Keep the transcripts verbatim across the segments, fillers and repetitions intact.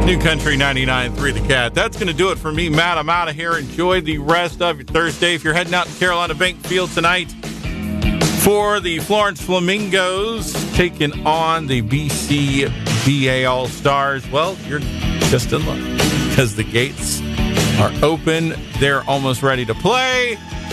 New Country ninety-nine point three The Cat. That's going to do it for me, Matt. I'm out of here. Enjoy the rest of your Thursday. If you're heading out to Carolina Bank Field tonight for the Florence Flamingos taking on the B C B A All-Stars, well, you're just in luck because the gates are open. They're almost ready to play.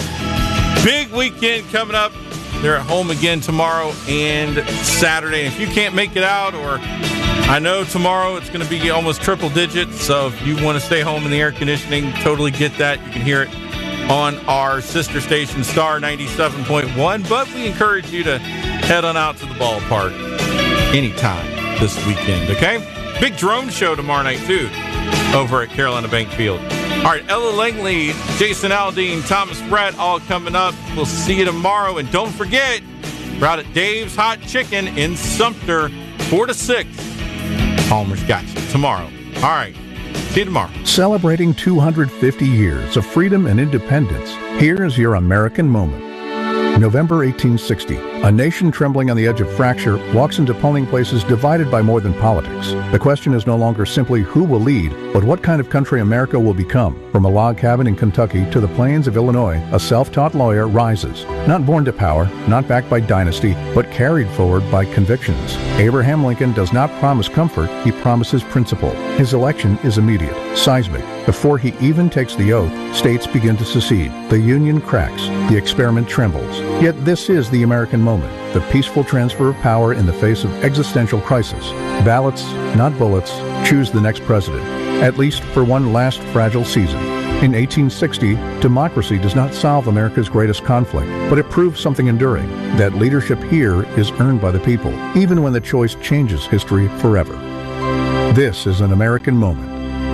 Big weekend coming up. They're at home again tomorrow and Saturday. If you can't make it out, or I know tomorrow it's going to be almost triple digits, so if you want to stay home in the air conditioning, totally get that. You can hear it on our sister station, Star ninety-seven point one, but we encourage you to head on out to the ballpark anytime this weekend, okay? Big drone show tomorrow night, too, over at Carolina Bank Field. All right, Ella Langley, Jason Aldean, Thomas Brett, all coming up. We'll see you tomorrow. And don't forget, we're out at Dave's Hot Chicken in Sumter, four to six. Palmer's got you tomorrow. All right, see you tomorrow. Celebrating two hundred fifty years of freedom and independence, here's your American moment. November eighteen sixty, a nation trembling on the edge of fracture walks into polling places divided by more than politics. The question is no longer simply who will lead, but what kind of country America will become. From a log cabin in Kentucky to the plains of Illinois, a self-taught lawyer rises. Not born to power, not backed by dynasty, but carried forward by convictions. Abraham Lincoln does not promise comfort, he promises principle. His election is immediate, seismic. Before he even takes the oath, states begin to secede. The Union cracks. The experiment trembles. Yet this is the American moment, the peaceful transfer of power in the face of existential crisis. Ballots, not bullets, choose the next president, at least for one last fragile season. In eighteen sixty, democracy does not solve America's greatest conflict, but it proves something enduring, that leadership here is earned by the people, even when the choice changes history forever. This is an American moment.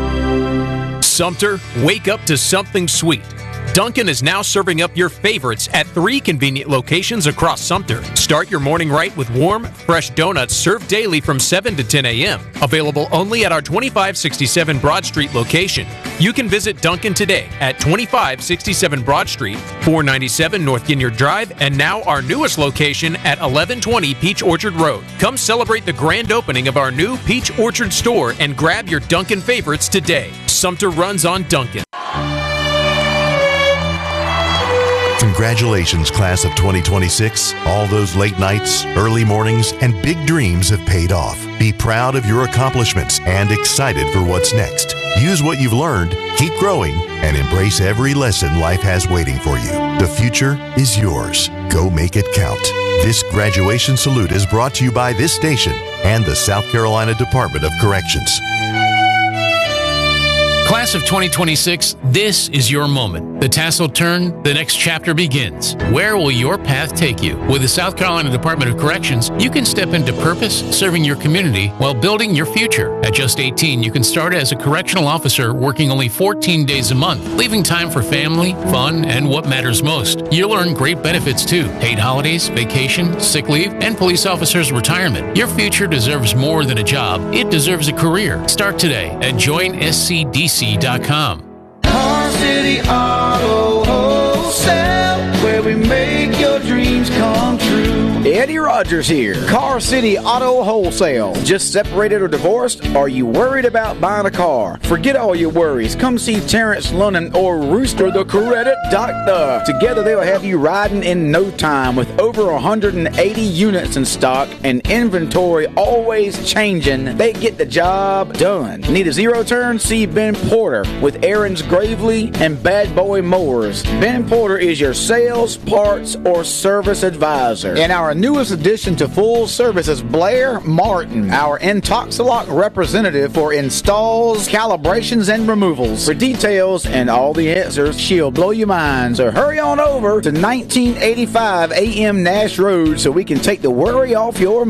Sumter, wake up to something sweet. Dunkin' is now serving up your favorites at three convenient locations across Sumter. Start your morning right with warm, fresh donuts served daily from seven to ten a.m. Available only at our twenty-five sixty-seven Broad Street location. You can visit Dunkin' today at twenty-five sixty-seven Broad Street, four ninety-seven North Ginyard Drive, and now our newest location at eleven twenty Peach Orchard Road. Come celebrate the grand opening of our new Peach Orchard store and grab your Dunkin' favorites today. Sumter runs on Dunkin'. Congratulations, class of twenty twenty-six. All those late nights, early mornings, and big dreams have paid off. Be proud of your accomplishments and excited for what's next. Use what you've learned, keep growing, and embrace every lesson life has waiting for you. The future is yours. Go make it count. This graduation salute is brought to you by this station and the South Carolina Department of Corrections. Class of twenty twenty-six, this is your moment. The tassel turn, the next chapter begins. Where will your path take you? With the South Carolina Department of Corrections, you can step into purpose, serving your community while building your future. At just eighteen, you can start as a correctional officer working only fourteen days a month, leaving time for family, fun, and what matters most. You'll earn great benefits too. Paid holidays, vacation, sick leave, and police officers' retirement. Your future deserves more than a job. It deserves a career. Start today at join S C D C dot com. Car City Auto Wholesale, where we make your dreams come true. Eddie Rogers here. Car City Auto Wholesale. Just separated or divorced? Are you worried about buying a car? Forget all your worries. Come see Terrence Lunnan or Rooster the Credit Doctor. Together they'll have you riding in no time with over one hundred eighty units in stock and inventory always changing. They get the job done. Need a zero turn? See Ben Porter with Aaron's Gravely and Bad Boy Mowers. Ben Porter is your sales, parts, or service advisor. And our newest addition to full service is Blair Martin, our Intoxilock representative for installs, calibrations, and removals. For details and all the answers, she'll blow your mind. So hurry on over to nineteen eighty-five A M Nash Road so we can take the worry off your mind.